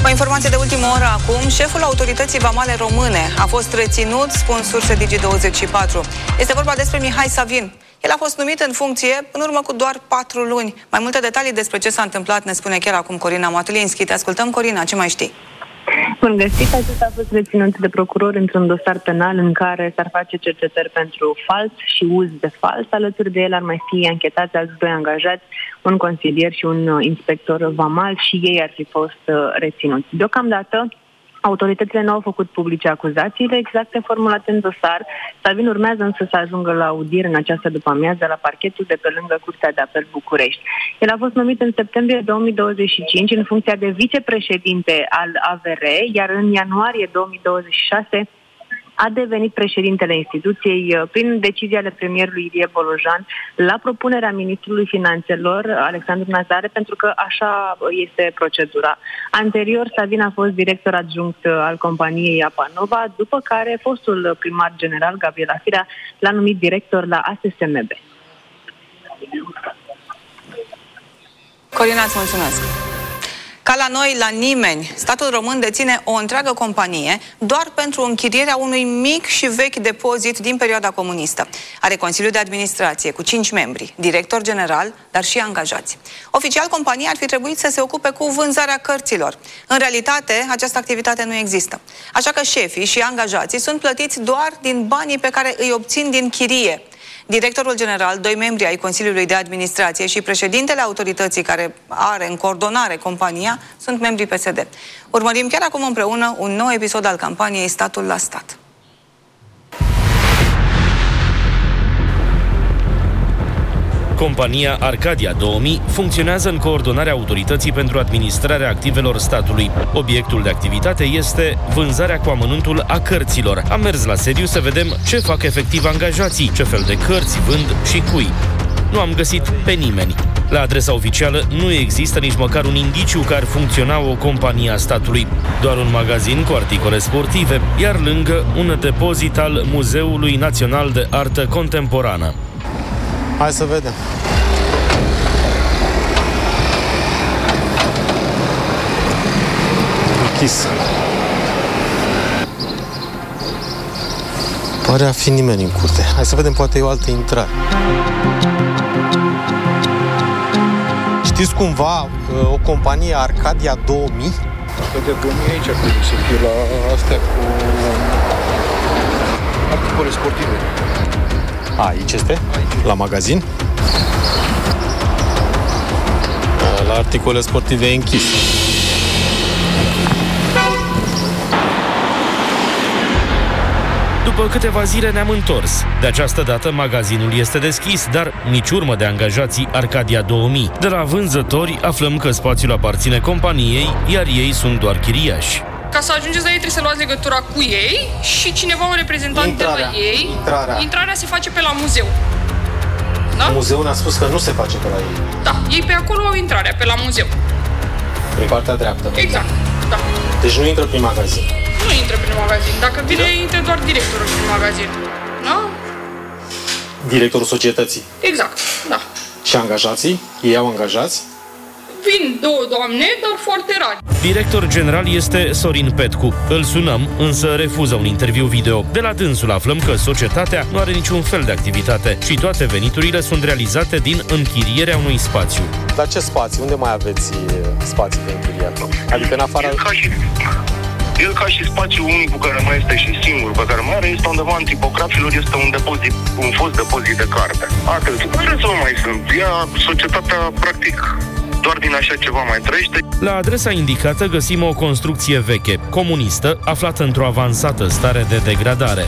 O informație de ultimă oră acum. Șeful Autorității Vamale Române a fost reținut, spun surse Digi24. Este vorba despre Mihai Savin. El a fost numit în funcție în urmă cu doar 4 luni. Mai multe detalii despre ce s-a întâmplat ne spune chiar acum Corina Matulinski. Te ascultăm, Corina, ce mai știi? Bun găsit, acesta a fost reținut de procuror într-un dosar penal în care s-ar face cercetări pentru fals și uz de fals. Alături de el ar mai fi anchetați alți 2 angajați, un consilier și un inspector vamal, și ei ar fi fost reținuți. Deocamdată, autoritățile nu au făcut publice acuzațiile exacte formulate în dosar. Savin urmează însă să ajungă la audiere în această după-amiază la parchetul de pe lângă Curtea de Apel București. El a fost numit în septembrie 2025 în funcția de vicepreședinte al AVR, iar în ianuarie 2026 a devenit președintele instituției prin decizia ale premierului Ilie Bolojan la propunerea ministrului finanțelor Alexandru Nazare, pentru că așa este procedura. Anterior, Savin a fost director adjunct al companiei Apanova, după care fostul primar general Gabriela Firea l-a numit director la ASSMB. Corina, îți mulțumesc! Ca la noi, la nimeni, statul român deține o întreagă companie doar pentru închirierea unui mic și vechi depozit din perioada comunistă. Are Consiliul de Administrație cu 5 membri, director general, dar și angajați. Oficial, compania ar fi trebuit să se ocupe cu vânzarea cărților. În realitate, această activitate nu există. Așa că șefii și angajații sunt plătiți doar din banii pe care îi obțin din chirie. Directorul general, 2 membri ai Consiliului de Administrație și președintele autorității care are în coordonare compania sunt membrii PSD. Urmărim chiar acum împreună un nou episod al campaniei Statul la Stat. Compania Arcadia 2000 funcționează în coordonarea Autorității pentru Administrarea Activelor Statului. Obiectul de activitate este vânzarea cu amănuntul a cărților. Am mers la sediu să vedem ce fac efectiv angajații, ce fel de cărți vând și cui. Nu am găsit pe nimeni. La adresa oficială nu există nici măcar un indiciu că ar funcționa o companie a statului. Doar un magazin cu articole sportive, iar lângă un depozit al Muzeului Național de Artă Contemporană. Hai să vedem. Închis. Pare a fi nimeni în curte. Hai să vedem, poate e o altă intrare. Știți cumva o companie Arcadia 2000? Arcadia 2000 aici ar trebui să fie la astea cu articole sportive. Aici este? Aici. La magazin? La articole sportive e închis. După câteva zile ne-am întors. De această dată magazinul este deschis, dar nici urmă de angajații Arcadia 2000. De la vânzători aflăm că spațiul aparține companiei, iar ei sunt doar chiriași. Ca să ajungeți la ei trebuie să luați legătura cu ei și cineva, un reprezentant de la ei. Intrarea se face pe la muzeu. Da? Muzeul ne-a spus că nu se face pe la ei. Da, ei pe acolo au intrarea, pe la muzeu. Prin partea dreaptă. Exact, da. Deci nu intră prin magazin. Nu intră prin magazin. Dacă vine, intră doar directorul prin magazin. Da? Directorul societății. Exact, da. Și angajații? Ei au angajați? Vin 2 doamne, dar foarte rari. Director general este Sorin Petcu. Îl sunăm, însă refuză un interviu video. De la dânsul aflăm că societatea nu are niciun fel de activitate și toate veniturile sunt realizate din închirierea unui spațiu. La ce spațiu? Unde mai aveți spații de închiriat? Adică în afara... El ca și spațiul unicul care mai este și singur pe care mai are este undeva în tipografilor, este un depozit, un fost depozit de carte. Atât. Care să mai sunt? Societatea practic doar din așa ceva mai trăiește. La adresa indicată găsim o construcție veche, comunistă, aflată într-o avansată stare de degradare.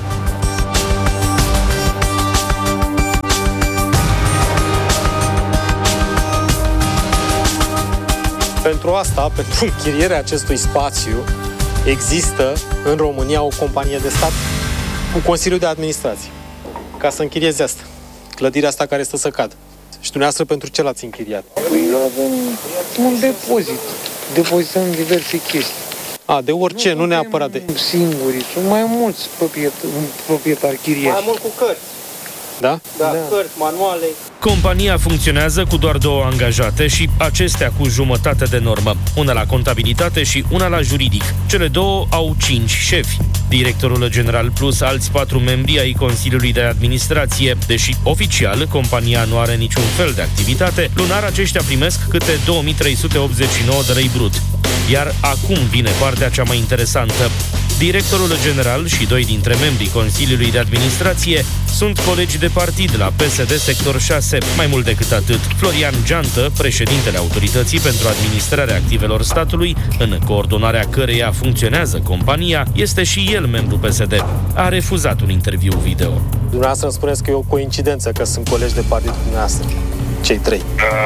Pentru asta, pentru închirierea acestui spațiu, există în România o companie de stat cu Consiliul de Administrație, ca să închirieze asta, clădirea asta care stă să cadă. Și dumneavoastră pentru ce l-ați închiriat? Păi avem un depozit, depozităm diverse chestii. De orice, nu neapărat de... Singuri, sunt mai mulți proprietari chiriași. Mai mult cu cărți. Da? Da, cărți, manuale. Compania funcționează cu doar 2 angajate și acestea cu jumătate de normă. Una la contabilitate și una la juridic. Cele 2 au 5 șefi. Directorul general plus alți 4 membri ai Consiliului de Administrație. Deși oficial compania nu are niciun fel de activitate, lunar aceștia primesc câte 2389 de lei brut. Iar acum vine partea cea mai interesantă. Directorul general și 2 dintre membrii Consiliului de Administrație sunt colegi de partid la PSD Sector 6. Mai mult decât atât, Florian Geantă, președintele Autorității pentru Administrarea Activelor Statului, în coordonarea căreia funcționează compania, este și el membru PSD. A refuzat un interviu video. Dumneavoastră îmi spuneți că e o coincidență că sunt colegi de partid cu dumneavoastră, cei 3.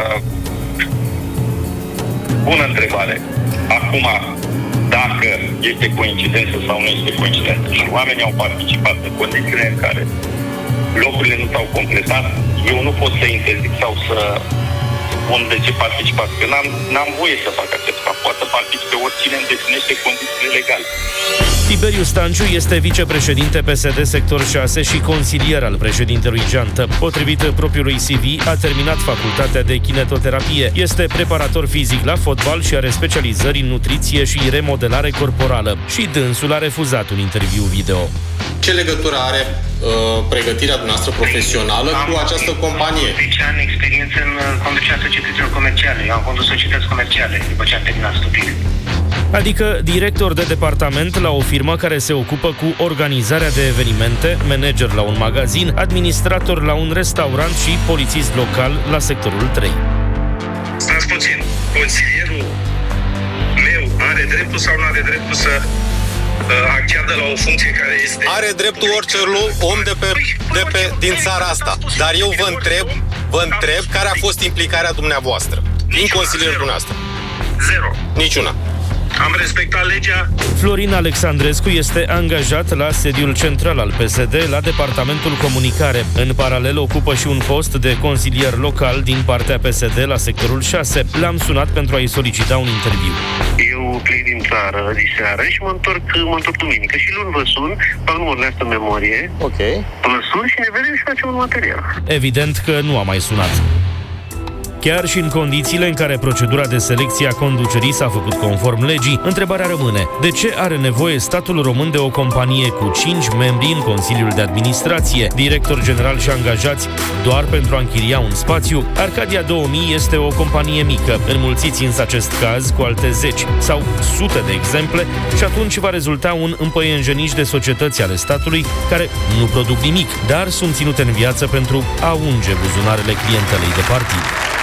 Bună întrebare. Acum, dacă este coincidență sau nu este coincidență și oamenii au participat în condițiile în care locurile nu s-au completat, eu nu pot să interzic sau să spun de ce participați, că n-am voie să fac acest fapt. Poate să participe oricine îndeplinește condițiile legale. Tiberiu Stanciu este vicepreședinte PSD Sector 6 și consilier al președintelui Geantă. Potrivit propriului CV, a terminat facultatea de kinetoterapie, este preparator fizic la fotbal și are specializări în nutriție și remodelare corporală. Și dânsul a refuzat un interviu video. Ce legătură are pregătirea dumneavoastră profesională cu această companie? 10 ani experiență în conducerea societăților comerciale. Eu am condus societăți comerciale după ce am terminat studiile. Adică director de departament la o firmă care se ocupă cu organizarea de evenimente, manager la un magazin, administrator la un restaurant și polițist local la sectorul 3. Stați puțin, consilierul meu are dreptul sau nu are dreptul să acceadă la o funcție care este... Are dreptul orice om din țara asta. Dar eu vă întreb care a fost implicarea dumneavoastră din consilierul dumneavoastră. Zero. Niciuna. Am respectat legea. Florin Alexandrescu este angajat la sediul central al PSD la departamentul comunicare. În paralel ocupă și un post de consilier local din partea PSD la sectorul 6. L-am sunat pentru a-i solicita un interviu. Eu plec din țară diseară și mă întorc duminică și luni vă sun, fac numărul ăsta în memorie. Ok. Vă sun și ne vedem și facem un material. Evident că nu a mai sunat. Chiar și în condițiile în care procedura de selecție a conducerii s-a făcut conform legii, întrebarea rămâne: de ce are nevoie statul român de o companie cu 5 membri în Consiliul de Administrație, director general și angajați, doar pentru a închiria un spațiu? Arcadia 2000 este o companie mică, înmulțiți însă acest caz cu alte 10 sau sute de exemple și atunci va rezulta un împăienjeniș de societăți ale statului care nu produc nimic, dar sunt ținute în viață pentru a unge buzunarele clientelei de partid.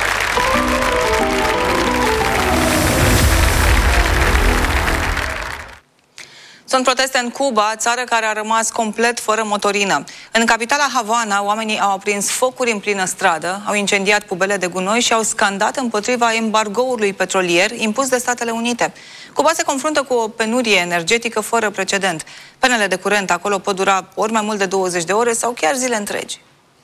Sunt proteste în Cuba, țară care a rămas complet fără motorină. În capitala Havana, oamenii au aprins focuri în plină stradă, au incendiat pubele de gunoi și au scandat împotriva embargoului petrolier impus de Statele Unite. Cuba se confruntă cu o penurie energetică fără precedent. Penele de curent acolo pot dura ori mai mult de 20 de ore sau chiar zile întregi.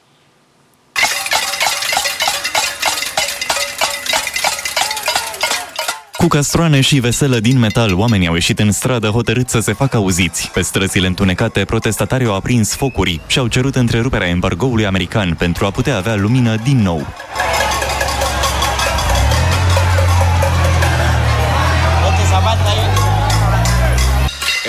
Cu castroane și veselă din metal, oamenii au ieșit în stradă hotărâți să se facă auziți. Pe străzile întunecate, protestatarii au aprins focuri și au cerut întreruperea embargoului american pentru a putea avea lumină din nou.